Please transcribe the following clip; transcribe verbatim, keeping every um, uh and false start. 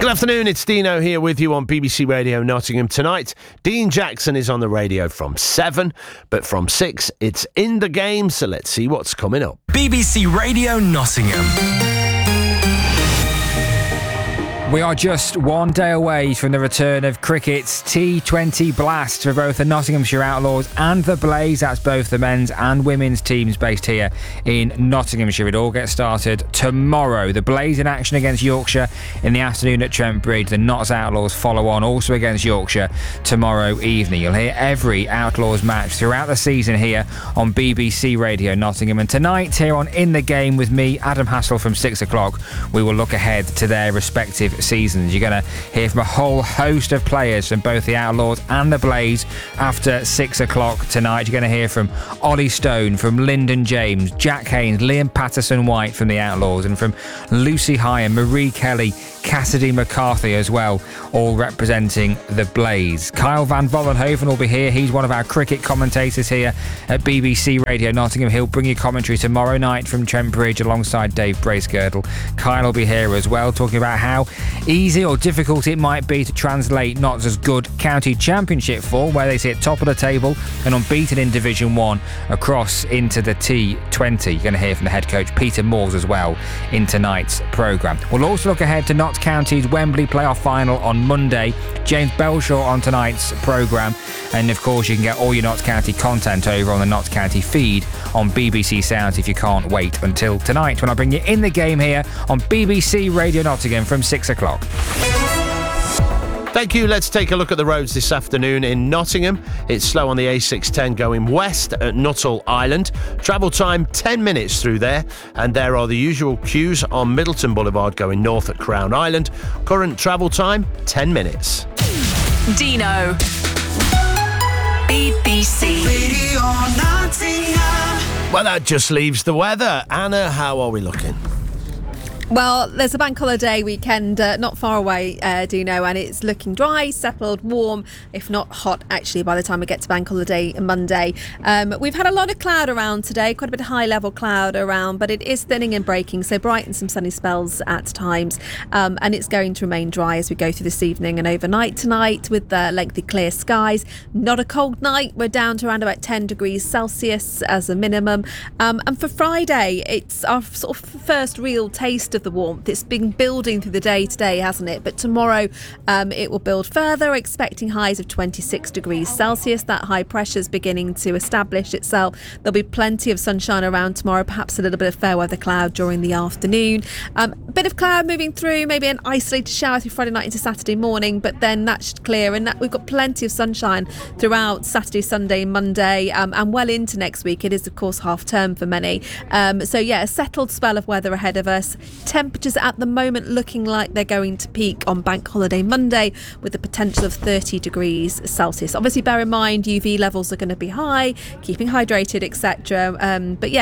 Good afternoon, it's Dino here with you on B B C Radio Nottingham tonight. Dean Jackson is on the radio from seven, but from six it's In the Game, so let's see what's coming up. B B C Radio Nottingham. We are just one day away from the return of cricket's T twenty Blast for both the Nottinghamshire Outlaws and the Blaze. That's both the men's and women's teams based here in Nottinghamshire. It all gets started tomorrow. The Blaze in action against Yorkshire in the afternoon at Trent Bridge. The Notts Outlaws follow on also against Yorkshire tomorrow evening. You'll hear every Outlaws match throughout the season here on B B C Radio Nottingham. And tonight here on In the Game with me, Adam Hassel, from six o'clock, we will look ahead to their respective seasons. You're going to hear from a whole host of players from both the Outlaws and the Blaze after six o'clock tonight. You're going to hear from Ollie Stone, from Lyndon James, Jack Haynes, Liam Patterson-White from the Outlaws, and from Lucy Hire, Marie Kelly, Cassidy McCarthy as well, all representing the Blaze. Kyle van Vollenhoven will be here. He's one of our cricket commentators here at B B C Radio Nottingham. He'll bring you commentary tomorrow night from Trent Bridge alongside Dave Bracegirdle. Kyle will be here as well, talking about how easy or difficult it might be to translate Notts' good county championship form, where they sit top of the table and unbeaten in Division one, across into the T twenty. You're going to hear from the head coach Peter Moores as well in tonight's programme. We'll also look ahead to Notts County's Wembley playoff final on Monday. James Belshaw on tonight's programme, and of course you can get all your Notts County content over on the Notts County feed on B B C Sounds if you can't wait until tonight when I bring you In the Game here on B B C Radio Nottingham from six o'clock. Thank you. Let's take a look at the roads this afternoon in Nottingham. It's slow on the A six ten going west at Nuttall Island. Travel time ten minutes through there, and there are the usual queues on Middleton Boulevard going north at Crown Island. Current travel time ten minutes. Dino. B B C Radio Nottingham. Well, that just leaves the weather. Anna, how are we looking? Well, there's a bank holiday weekend uh, not far away, uh, do you know, and it's looking dry, settled, warm, if not hot, actually, by the time we get to bank holiday Monday. Um, we've had a lot of cloud around today, quite a bit of high-level cloud around, but it is thinning and breaking, so bright and some sunny spells at times, um, and it's going to remain dry as we go through this evening and overnight tonight with uh, lengthy clear skies. Not a cold night. We're down to around about ten degrees Celsius as a minimum, um, and for Friday, it's our sort of first real taste of the warmth. It's been building through the day today, hasn't it? But tomorrow um, it will build further, expecting highs of twenty-six degrees Celsius. That high pressure is beginning to establish itself. There'll be plenty of sunshine around tomorrow, perhaps a little bit of fair weather cloud during the afternoon. Um, a bit of cloud moving through, maybe an isolated shower through Friday night into Saturday morning, but then that should clear, and that we've got plenty of sunshine throughout Saturday, Sunday, Monday, um, and well into next week. It is, of course, half term for many. Um, so yeah, a settled spell of weather ahead of us. Temperatures at the moment looking like they're going to peak on Bank Holiday Monday with the potential of thirty degrees Celsius. Obviously, bear in mind U V levels are going to be high, keeping hydrated, et cetera. Um, but yeah.